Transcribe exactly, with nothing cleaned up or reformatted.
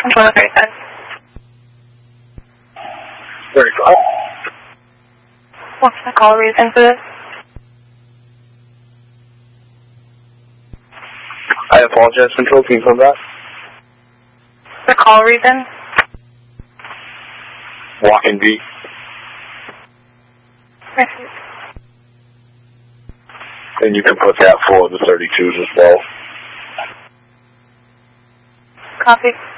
Control reason. Very good. What's the call reason for this? I apologize, Control. Can you come back? The call reason? Walking beat. Message. And you can put that for the thirty-twos as well. Copy.